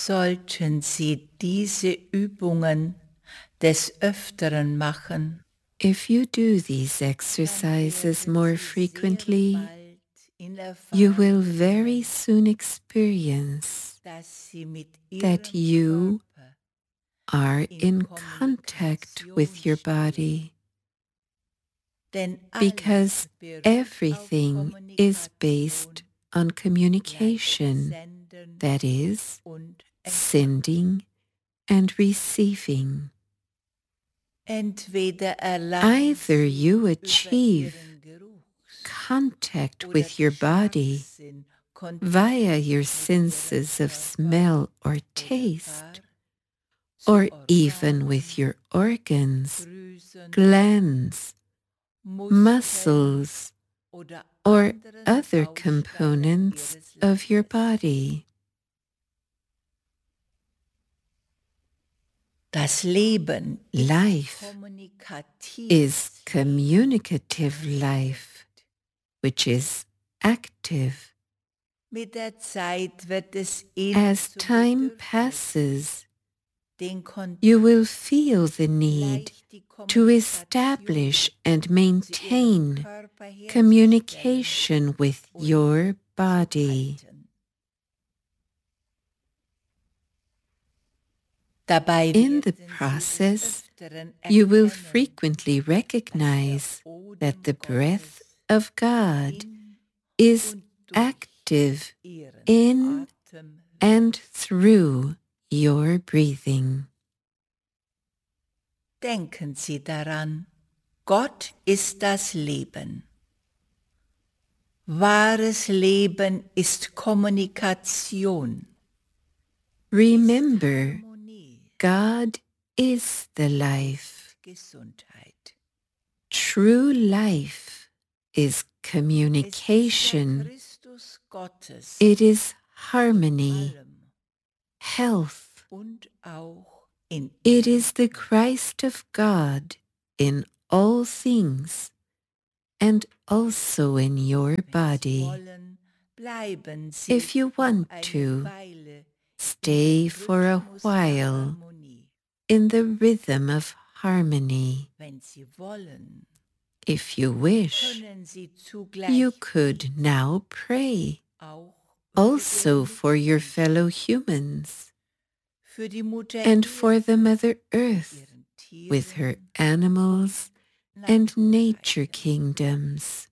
sollten Sie diese Übungen des Öfteren machen, If you do these exercises dann more werden Sie sehr frequently, bald in you will Erfahrung very bringen, soon experience dass Sie mit that Ihrem you Körper are in in contact Kommunikation with your stehen. body, Denn because alles beruht auf everything is based Kommunikation, on gleich communication, Senden that is, und Empfangen. sending and receiving. Entweder erlangen Either Sie you über achieve Ihren Geruchs- contact oder with your body Geschmackssinn Kontakt via your mit Ihrem senses of Körper smell or oder taste, gar or zu even with Organen, your organs, Drüsen, glands, Muskeln muscles, oder or anderen other Bausteinen components Ihres of your Leibes. body. Das Leben Life ist kommunikatives is communicative life, which is active. Mit der Zeit wird es Ihnen As zum time Bedürfnis, passes, den Kontakt, you will feel the need vielleicht die to Kommunikation establish and zu Ihrem maintain Körper herzustellen communication with und your zu body. halten. Dabei In the werden Sie des process, Öfteren you will erkennen, frequently dass der recognize that the Odem breath Gottes of God in is und durch active Ihren in Atem and wirkt. through your breathing. Denken Sie daran, Gott ist das Leben. Wahres Leben ist Kommunikation. Remember, Harmonie, God is the life. Gesundheit. True life is Es ist der communication. Christus Gottes It is in harmony, allem health. und auch in It Ihrem is the Körper. Christ of God in all things and also in your Wenn Sie body. wollen, bleiben Sie If you noch want eine to, Weile stay im for a Rhythmus der while Harmonie. in the rhythm of harmony. Wenn Sie wollen, If you wish, können Sie you zugleich could now pray auch also für for Ihre your Mitmenschen, fellow humans für die Mutter and for the Erde, Mother Earth ihren with her Tieren animals und and nature Naturheilern. kingdoms.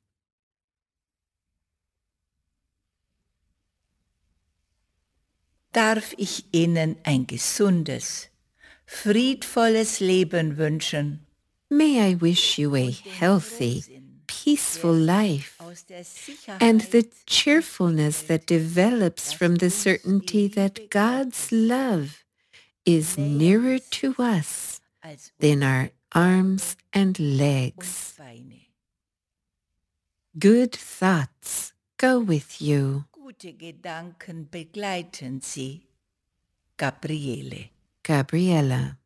Darf ich Ihnen ein gesundes, friedvolles Leben wünschen May I wish you a und den healthy, Frohsinn, peaceful der sich life aus der and the Sicherheit cheerfulness that entwickelt, develops dass from the uns die certainty that Liebe God's Gottes love is näher nearer ist to us als than our unsere arms Arme and und legs. Beine. Good thoughts go with you. Gute Gedanken begleiten Sie. Gabriele. Gabriella.